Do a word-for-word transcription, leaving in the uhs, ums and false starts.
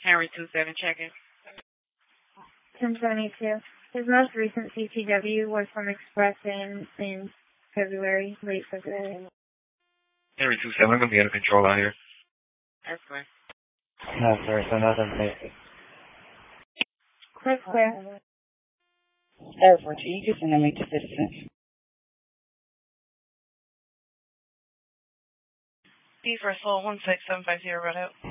Henry two seven checking. ten seventy-two. His most recent C T W was from Express in, in February, late February. Henry two seven, I'm going to be under control out here. That's fine. No, sir, so nothing basic. Clear, clear. Airport, you can send me to citizen. D for Soul one six seven five zero, right out.